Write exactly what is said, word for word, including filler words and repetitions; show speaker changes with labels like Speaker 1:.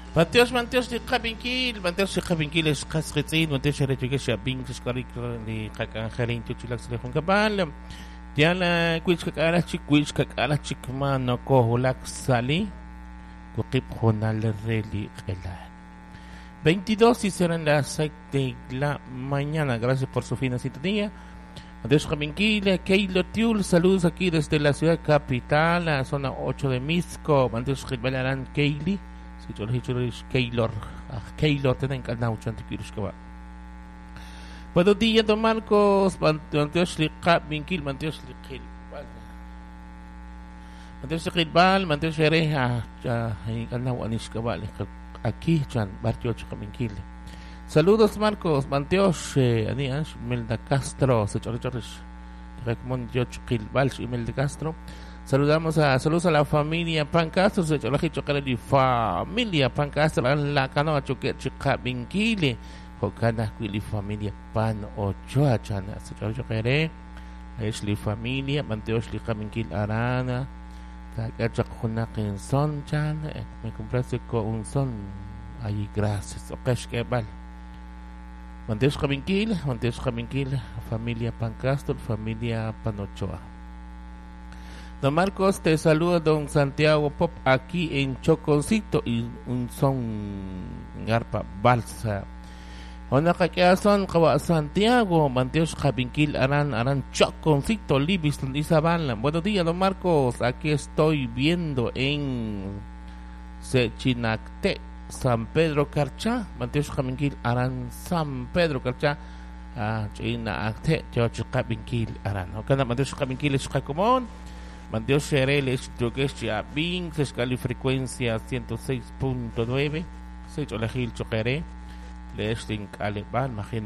Speaker 1: Mateos Mateos li qabinkil, Mateos li qabinkil es qasqitzin, Mateos rechuke shabing skarik li qakanjarin chuchilak selejun kabal. Tiala kuich kakala chik kuich kakala chik mano kohulak sali. Kuqip jonal reli qelal. veintidós y serán las seis de la mañana. Gracias por su fina sintonía. Mateos qabinkil, Keilo Tiul, saludos aquí desde la ciudad capital, la zona ocho de Misco. Mateos qilbalarán Keili. Keylor, Keylor, tienen que andar mucho antes que va. Buenos días, don Marcos. Mateos Liqab, Vinkil, Mateos Liqil, Mateos Liqil, Mateos Ereja, andar Anishkabal, aquí, Chan, Barrio Vinkil. Saludos, Marcos. Mateos, Aniash, Melda Castro, se chorre chorres, Recmond George Kilbalch y Melda Castro. Saludamos a saludos a la familia Pancastro, se chola chocale di familia Pancastro en la canoa choque chica vinkile, jocana quili familia Pan Ochoa chana, se chola chocare, es li familia, manteos li vinkil arana, tagacha kuna son chan, me compraste con un son, ahí gracias, okash que bal. Manteos vinkil, manteos vinkil, familia Pancastro, familia Pan Ochoa. Don Marcos, te saluda don Santiago Pop aquí en Choconcito y un son garpa balsa. Ona kakea son kawa Santiago, Manteos Javinkil Aran Aran Choconcito, Libis Isabala. Buenos días, don Marcos, aquí estoy viendo en Sechinacte, San Pedro Carchá, Manteos Javinkil Aran San Pedro Carchá. Ah, Chinacte, George Javinkil Aran. Okana Manteos Javinkil es común. Mateos Shereles, Yogesha, Bing, Sescali frecuencia ciento seis punto nueve, Sech Olejil Choquere, Lesting Aleban,